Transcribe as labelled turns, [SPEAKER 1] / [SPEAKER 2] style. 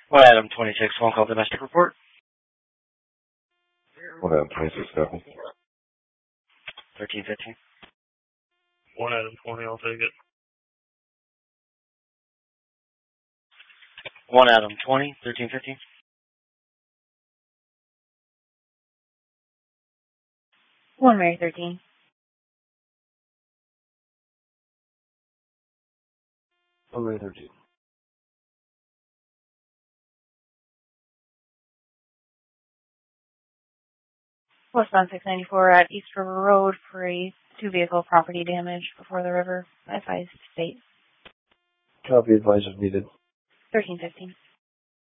[SPEAKER 1] One Adam 26, phone call domestic report.
[SPEAKER 2] 1 Adam 26, copy.
[SPEAKER 1] 1315.
[SPEAKER 3] 1 Adam 20, I'll take it.
[SPEAKER 1] 1 Adam 20, 1315.
[SPEAKER 4] 1 Mary 13.
[SPEAKER 2] 1 Mary 13.
[SPEAKER 4] Westbound 694 at East River Road for a 2-vehicle property damage before the river. Advised state.
[SPEAKER 2] Copy, advisors needed.
[SPEAKER 4] 1315.